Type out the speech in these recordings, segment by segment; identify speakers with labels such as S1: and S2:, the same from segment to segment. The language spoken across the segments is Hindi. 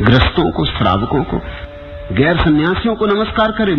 S1: गृहस्थों को, श्रावकों को, गैर सन्यासियों को नमस्कार करे।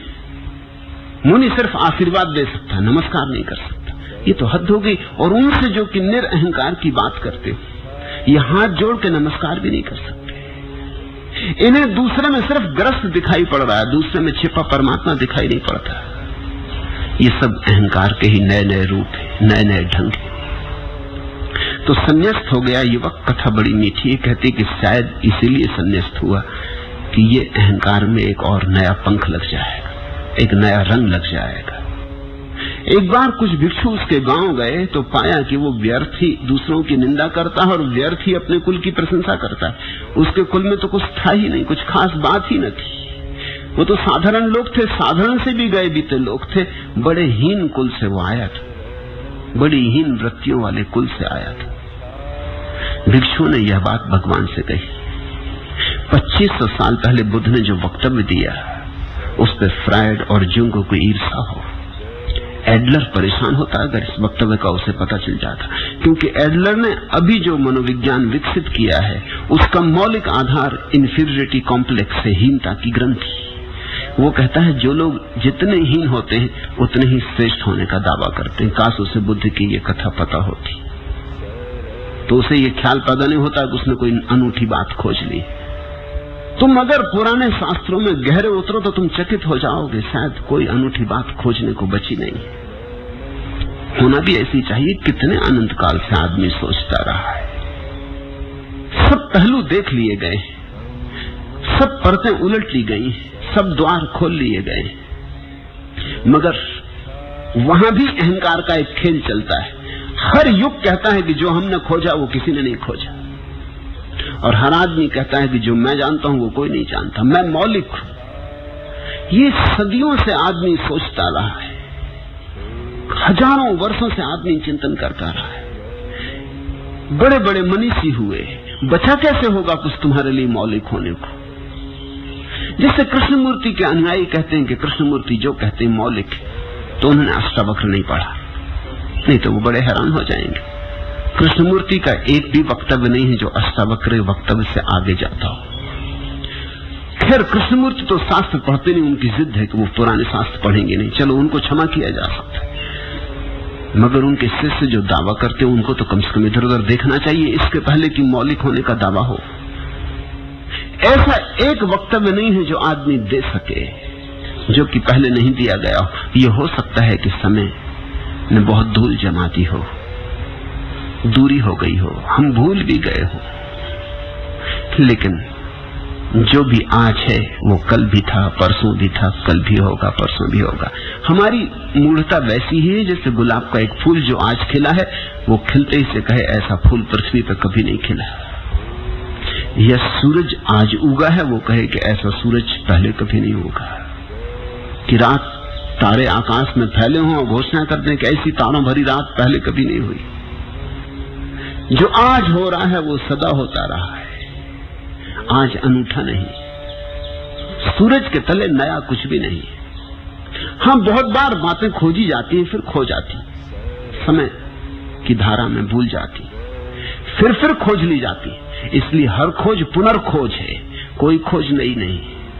S1: मुनि सिर्फ आशीर्वाद दे सकता है, नमस्कार नहीं कर सकता। ये तो हद हो गई। और उनसे जो कि निरअहंकार की बात करते हो, ये हाथ जोड़ के नमस्कार भी नहीं कर सकते। इन्हें दूसरे में सिर्फ ग्रस्त दिखाई पड़ रहा है, दूसरे में छिपा परमात्मा दिखाई नहीं पड़ता। ये सब अहंकार के ही नए नए रूप है, नए नए ढंग है। तो संन्यास्त हो गया युवक। कथा बड़ी मीठी है, कहती कि शायद इसीलिए संन्यास्त हुआ कि ये अहंकार में एक और नया पंख लग जाएगा, एक नया रंग लग जाएगा। एक बार कुछ भिक्षु उसके गांव गए तो पाया कि वो व्यर्थ ही दूसरों की निंदा करता है और व्यर्थ ही अपने कुल की प्रशंसा करता है। उसके कुल में तो कुछ था ही नहीं, कुछ खास बात ही न थी। वो तो साधारण लोग थे, साधारण से भी गए बीते लोग थे। बड़े हीन कुल से वो आया था, बड़ी हीन वृत्तियों वाले कुल से आया था। भिक्षु ने यह बात भगवान से कही। 2500 साल पहले बुद्ध ने जो वक्तव्य दिया उस पर फ्रायड और जुंग को ईर्षा हो। एडलर परेशान होता अगर इस वक्तव्य का उसे पता चल जाता, क्योंकि एडलर ने अभी जो मनोविज्ञान विकसित किया है उसका मौलिक आधार इंफीरियरिटी कॉम्प्लेक्स है, हीनता की ग्रंथि। वो कहता है जो लोग जितने हीन होते हैं उतने ही श्रेष्ठ होने का दावा करते हैं। काश उसे बुद्ध की ये कथा पता होती तो उसे ये ख्याल पैदा नहीं होता कि उसने कोई अनूठी बात खोज ली। तुम अगर पुराने शास्त्रों में गहरे उतरो तो तुम चकित हो जाओगे, शायद कोई अनूठी बात खोजने को बची नहीं। होना भी ऐसी चाहिए। कितने अनंत काल से आदमी सोचता रहा है, सब पहलू देख लिए गए, सब परतें उलट ली गई, सब द्वार खोल लिए गए, मगर वहां भी अहंकार का एक खेल चलता है। हर युग कहता है कि जो हमने खोजा वो किसी ने नहीं खोजा, और हर आदमी कहता है कि जो मैं जानता हूं वो कोई नहीं जानता, मैं मौलिक हूं। ये सदियों से आदमी सोचता रहा है, हजारों वर्षों से आदमी चिंतन करता रहा है। बड़े बड़े मनीषी हुए, बचा कैसे होगा कुछ तुम्हारे लिए मौलिक होने को। जिससे कृष्णमूर्ति के अनुयायी कहते हैं कि कृष्णमूर्ति जो कहते हैं मौलिक है, तो उन्होंने अष्टावक्र नहीं पढ़ा, नहीं तो वो बड़े हैरान हो जाएंगे। कृष्णमूर्ति का एक भी वक्तव्य नहीं है जो अष्टावक्र वक्तव्य से आगे जाता हो। खैर कृष्णमूर्ति तो शास्त्र पढ़ते नहीं, उनकी जिद है कि वो पुराने शास्त्र पढ़ेंगे नहीं, चलो उनको क्षमा किया जा सकता है। मगर उनके शिष्य जो दावा करते हैं उनको तो कम से कम इधर उधर देखना चाहिए, इसके पहले कि मौलिक होने का दावा हो। ऐसा एक वक्तव्य नहीं है जो आदमी दे सके जो कि पहले नहीं दिया गया हो। यह हो सकता है कि समय ने बहुत धूल जमा दी हो, दूरी हो गई हो, हम भूल भी गए हो, लेकिन जो भी आज है वो कल भी था, परसों भी था, कल भी होगा, परसों भी होगा। हमारी मूढ़ता वैसी ही है जैसे गुलाब का एक फूल जो आज खिला है वो खिलते ही से कहे ऐसा फूल पृथ्वी पर कभी नहीं खिला। यह सूरज आज उगा है वो कहे कि ऐसा सूरज पहले कभी नहीं उगा। कि रात तारे आकाश में फैले हों और घोषणा कर दें कि ऐसी तारों भरी रात पहले कभी नहीं हुई। जो आज हो रहा है वो सदा होता रहा है, आज अनूठा नहीं। सूरज के तले नया कुछ भी नहीं। हाँ, बहुत बार बातें खोजी जाती हैं फिर खो जाती, समय की धारा में भूल जाती, फिर खोज ली जाती। इसलिए हर खोज पुनर्खोज है, कोई खोज नई नहीं।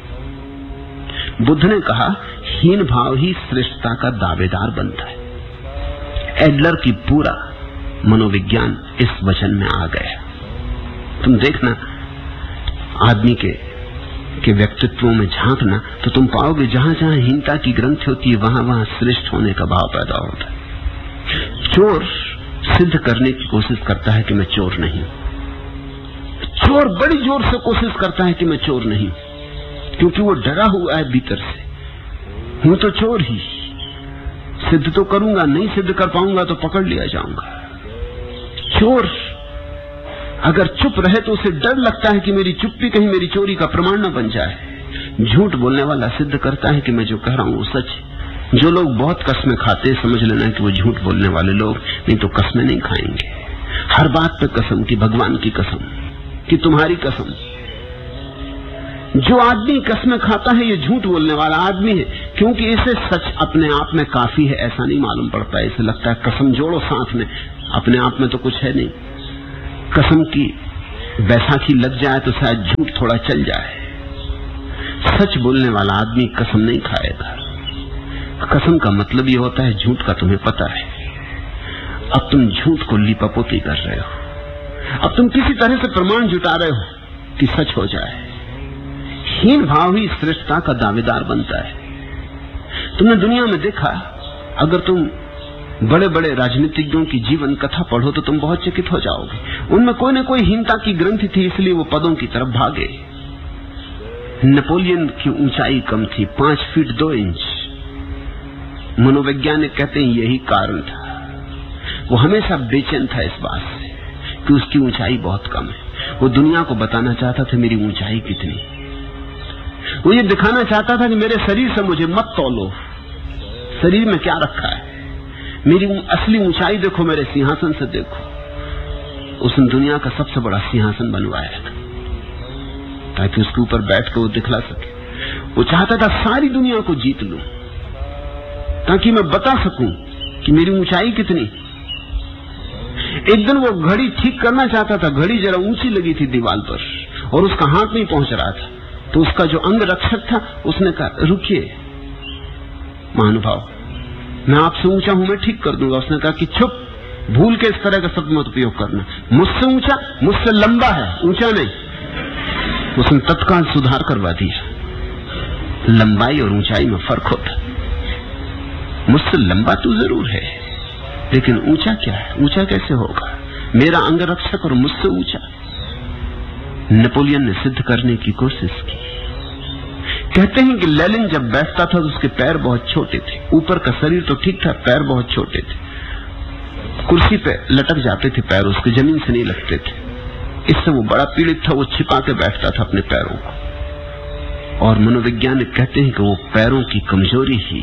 S1: बुद्ध ने कहा हीन भाव ही श्रेष्ठता का दावेदार बनता है। एडलर की पूरा मनोविज्ञान इस वचन में आ गया। तुम देखना आदमी के व्यक्तित्वों में झांकना तो तुम पाओगे जहां जहां हीनता की ग्रंथि होती है वहां वहां श्रेष्ठ होने का भाव पैदा होता है। चोर सिद्ध करने की कोशिश करता है कि मैं चोर नहीं। चोर बड़ी जोर से कोशिश करता है कि मैं चोर नहीं, क्योंकि वो डरा हुआ है भीतर से, हूं तो चोर ही, सिद्ध तो करूंगा, नहीं सिद्ध कर पाऊंगा तो पकड़ लिया जाऊंगा। चोर अगर चुप रहे तो उसे डर लगता है कि मेरी चुप्पी कहीं मेरी चोरी का प्रमाण न बन जाए। झूठ बोलने वाला सिद्ध करता है कि मैं जो कह रहा हूं वो सच है। जो लोग बहुत कस्में खाते हैं समझ लेना कि वो झूठ बोलने वाले लोग, नहीं तो कस्में नहीं खाएंगे। हर बात पे कसम की, भगवान की कसम कि तुम्हारी कसम। जो आदमी कस्में खाता है ये झूठ बोलने वाला आदमी है, क्योंकि इसे सच अपने आप में काफी है ऐसा नहीं मालूम पड़ता। इसे लगता है कसम जोड़ो साथ में, अपने आप में तो कुछ है नहीं। कसम की बैसाखी लग जाए तो शायद झूठ थोड़ा चल जाए। सच बोलने वाला आदमी कसम नहीं खाएगा। कसम का मतलब ये होता है झूठ का तुम्हें पता है। अब तुम झूठ को लीपापोती कर रहे हो। अब तुम किसी तरह से प्रमाण जुटा रहे हो कि सच हो जाए। हीन भाव ही श्रेष्ठता का दावेदार बनता है। तुमने दुनिया में देखा, अगर तुम बड़े बड़े राजनीतिज्ञों की जीवन कथा पढ़ो तो तुम बहुत चकित हो जाओगे। उनमें कोई न कोई हीनता की ग्रंथि थी, इसलिए वो पदों की तरफ भागे। नेपोलियन की ऊंचाई कम थी, 5 फीट 2 इंच। मनोवैज्ञानिक कहते हैं यही कारण था। वो हमेशा बेचैन था इस बात से कि उसकी ऊंचाई बहुत कम है। वो दुनिया को बताना चाहता था मेरी ऊंचाई कितनी। वो ये दिखाना चाहता था कि मेरे शरीर से मुझे मत तौलो, शरीर में क्या रखा है, मेरी असली ऊंचाई देखो, मेरे सिंहासन से देखो। उसने दुनिया का सबसे बड़ा सिंहासन बनवाया था ताकि उसके ऊपर बैठ कर वो दिखला सके। वो चाहता था सारी दुनिया को जीत लूं ताकि मैं बता सकूं कि मेरी ऊंचाई कितनी। एक दिन वो घड़ी ठीक करना चाहता था, घड़ी जरा ऊंची लगी थी दीवार पर और उसका हाथ नहीं पहुंच रहा था। तो उसका जो अंग रक्षक था उसने कहा, रुकिए महानुभाव, मैं आपसे ऊंचा हूं, मैं ठीक कर दूंगा। उसने कहा कि चुप, भूल के इस तरह का शब्द मत उपयोग करना। मुझसे ऊंचा, मुझसे लंबा है, ऊंचा नहीं। उसने तत्काल सुधार करवा दिया। लंबाई और ऊंचाई में फर्क होता। मुझसे लंबा तो जरूर है, लेकिन ऊंचा क्या है? ऊंचा कैसे होगा? मेरा अंग रक्षक और मुझसे ऊंचा। नेपोलियन ने सिद्ध करने की कोशिश की। कहते हैं कि लेनिन जब बैठता था तो उसके पैर बहुत छोटे थे। ऊपर का शरीर तो ठीक था, पैर बहुत छोटे थे। कुर्सी पे लटक जाते थे पैर, उसके जमीन से नहीं लगते थे। इससे वो बड़ा पीड़ित था। वो छिपा के बैठता था अपने पैरों को। और मनोवैज्ञानिक कहते हैं कि वो पैरों की कमजोरी ही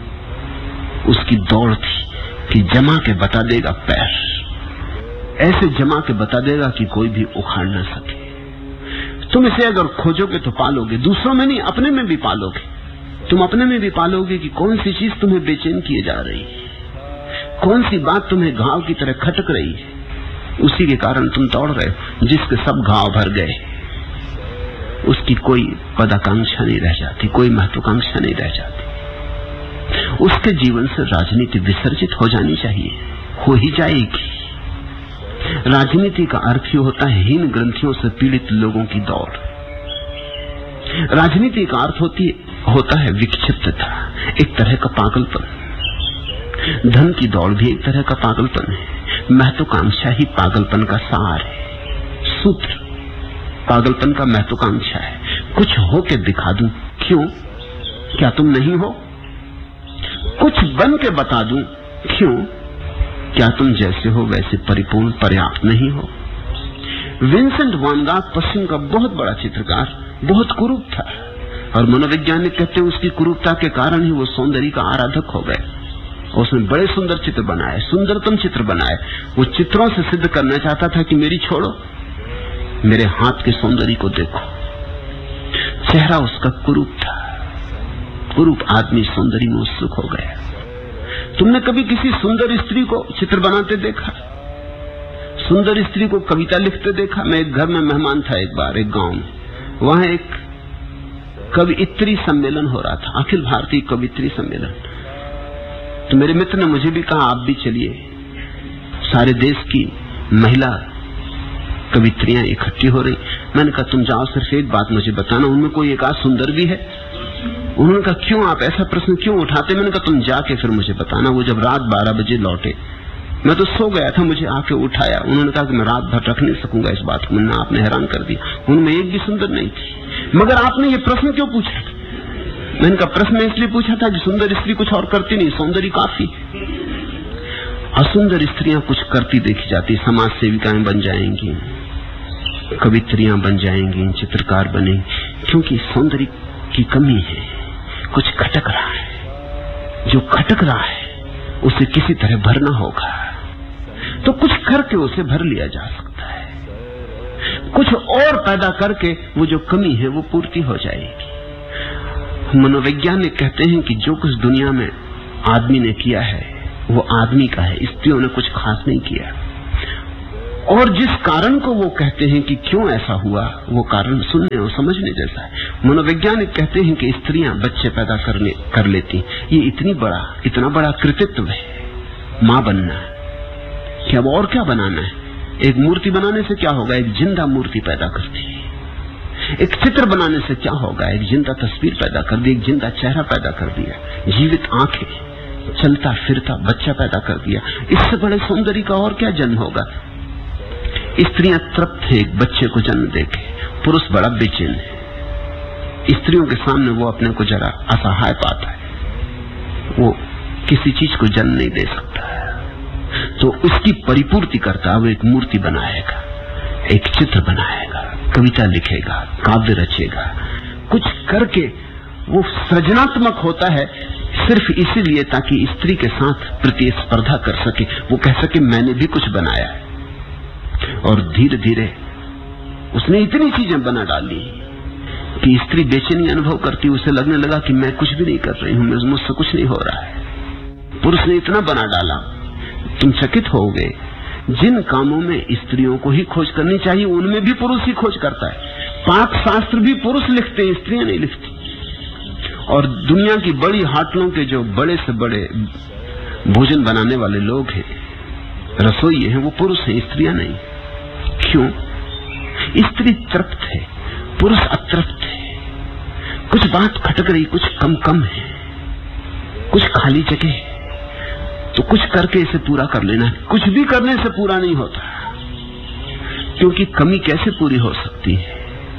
S1: उसकी दौड़ थी कि जमा के बता देगा पैर, ऐसे जमा के बता देगा कि कोई भी उखाड़ ना सके। तुम इसे अगर खोजोगे तो पालोगे, दूसरों में नहीं, अपने में भी पालोगे। तुम अपने में भी पालोगे कि कौन सी चीज तुम्हें बेचैन किए जा रही है, कौन सी बात तुम्हें घाव की तरह खटक रही है। उसी के कारण तुम दौड़ रहे हो। जिसके सब घाव भर गए उसकी कोई पदाकांक्षा नहीं रह जाती, कोई महत्वाकांक्षा नहीं रह जाती। उसके जीवन से राजनीति विसर्जित हो जानी चाहिए, हो ही जाएगी। राजनीति का अर्थ ही होता है हीन ग्रंथियों से पीड़ित लोगों की दौड़। राजनीति का अर्थ होता है विक्षिप्तता, एक तरह का पागलपन। धन की दौड़ भी एक तरह का पागलपन है। महत्वाकांक्षा ही पागलपन का सार है। सूत्र पागलपन का महत्वाकांक्षा है। कुछ हो के दिखा दूं, क्यों? क्या तुम नहीं हो? कुछ बन के बता दूं, क्यों? क्या तुम जैसे हो वैसे परिपूर्ण पर्याप्त नहीं हो? विंसेंट वैन गॉग पश्चिम का बहुत बड़ा चित्रकार, बहुत कुरूप था और मनोवैज्ञानिक कहते हैं उसकी कुरूपता के कारण ही वो सौंदर्य का आराधक हो गए। उसने बड़े सुंदर चित्र बनाए, सुंदरतम चित्र बनाए। वो चित्रों से सिद्ध करना चाहता था कि मेरी छोड़ो, मेरे हाथ के सौंदर्य को देखो। चेहरा उसका कुरूप था। कुरूप आदमी सौंदर्य में उत्सुक हो गया। तुमने कभी किसी सुंदर स्त्री को चित्र बनाते देखा? सुंदर स्त्री को कविता लिखते देखा? मैं एक घर में मेहमान था एक बार, एक गांव में। वहां एक कवियत्री सम्मेलन हो रहा था, अखिल भारतीय कवियत्री सम्मेलन। तो मेरे मित्र ने मुझे भी कहा आप भी चलिए। सारे देश की महिला कवित्रियां इकट्ठी हो रही। मैंने कहा तुम जाओ, सिर्फ एक बात मुझे बताना, उनमें कोई एक आध सुंदर भी है? उन्होंने कहा क्यों, आप ऐसा प्रश्न क्यों उठाते? मैंने कहा तुम जाके फिर मुझे बताना। वो जब रात 12 बजे लौटे, मैं तो सो गया था, मुझे आके उठाया। उन्होंने कहा कि मैं रात भर रख नहीं सकूंगा इस बात को, मैंने आपने हैरान कर दिया, उनमें एक भी सुंदर नहीं थी। मगर आपने ये प्रश्न क्यों पूछा? मैंने कहा प्रश्न इसलिए पूछा था कि सुंदर स्त्री कुछ और करती नहीं, सौंदर्य काफी। असुंदर स्त्रियां कुछ करती देखी जाती, समाज सेविकाएं बन जाएंगी, कवित्रियां बन जाएंगी, चित्रकार बनेंगी, क्योंकि सौंदर्य की कमी है, कुछ खटक रहा है। जो खटक रहा है उसे किसी तरह भरना होगा, तो कुछ करके उसे भर लिया जा सकता है। कुछ और पैदा करके वो जो कमी है वो पूर्ति हो जाएगी। मनोवैज्ञानिक कहते हैं कि जो कुछ दुनिया में आदमी ने किया है वो आदमी का है, स्त्रियों ने कुछ खास नहीं किया। और जिस कारण को वो कहते हैं कि क्यों ऐसा हुआ, वो कारण सुनने और समझने जैसा है। मनोवैज्ञानिक कहते हैं कि स्त्रियां बच्चे पैदा कर लेती, ये इतना बड़ा कृतित्व है मां बनना, कि अब और क्या बनाना है। एक मूर्ति बनाने से क्या होगा, एक जिंदा मूर्ति पैदा करती है। एक चित्र बनाने से क्या होगा, एक जिंदा तस्वीर पैदा कर दी, एक जिंदा चेहरा पैदा कर दिया, जीवित आंखें, चलता फिरता बच्चा पैदा कर दिया। इससे बड़े सौंदर्य का और क्या जन्म होगा। स्त्रियां तृप्त है एक बच्चे को जन्म देके, पुरुष बड़ा बेचैन है। स्त्रियों के सामने वो अपने को जरा असहाय पाता है, वो किसी चीज को जन्म नहीं दे सकता है, तो उसकी परिपूर्ति करता वो एक मूर्ति बनाएगा, एक चित्र बनाएगा, कविता लिखेगा, काव्य रचेगा, कुछ करके वो सृजनात्मक होता है सिर्फ इसीलिए ताकि स्त्री के साथ प्रतिस्पर्धा कर सके। वो कह सके मैंने भी कुछ बनाया है। और धीरे धीरे उसने इतनी चीजें बना डाली कि स्त्री बेचैनी अनुभव करती, उसे लगने लगा कि मैं कुछ भी नहीं कर रही हूं, मुझसे कुछ नहीं हो रहा है। पुरुष ने इतना बना डाला, तुम चकित हो गए। जिन कामों में स्त्रियों को ही खोज करनी चाहिए उनमें भी पुरुष ही खोज करता है। पाक शास्त्र भी पुरुष लिखते हैं, स्त्रियां नहीं लिखती। और दुनिया की बड़ी होटलों के जो बड़े से बड़े भोजन बनाने वाले लोग हैं, रसोई हैं, वो पुरुष हैं, स्त्रियां नहीं। क्यों? स्त्री तृप्त है, पुरुष अतृप्त है। कुछ बात खटक रही, कुछ कम है, कुछ खाली जगह है, तो कुछ करके इसे पूरा कर लेना। कुछ भी करने से पूरा नहीं होता, क्योंकि कमी कैसे पूरी हो सकती है?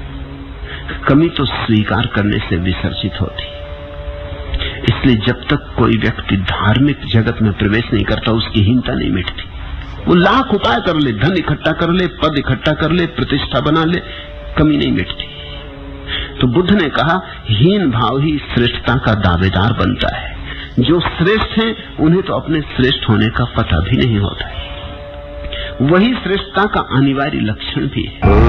S1: कमी तो स्वीकार करने से विसर्जित होती। इसलिए जब तक कोई व्यक्ति धार्मिक जगत में प्रवेश नहीं करता, उसकी हीनता नहीं मिटती। वो लाख उपाय कर ले, धन इकट्ठा कर ले, पद इकट्ठा कर ले, प्रतिष्ठा बना ले, कमी नहीं मिटती। तो बुद्ध ने कहा, हीन भाव ही श्रेष्ठता का दावेदार बनता है। जो श्रेष्ठ हैं उन्हें तो अपने श्रेष्ठ होने का पता भी नहीं होता है। वही श्रेष्ठता का अनिवार्य लक्षण भी है।